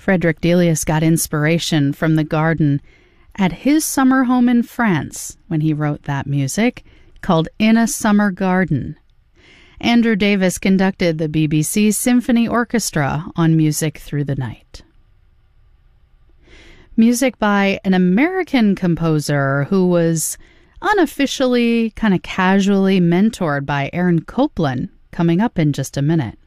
Frederick Delius got inspiration from the garden at his summer home in France when he wrote that music, called In a Summer Garden. Andrew Davis conducted the BBC Symphony Orchestra on Music Through the Night. Music by an American composer who was unofficially, kind of casually mentored by Aaron Copland, coming up in just a minute.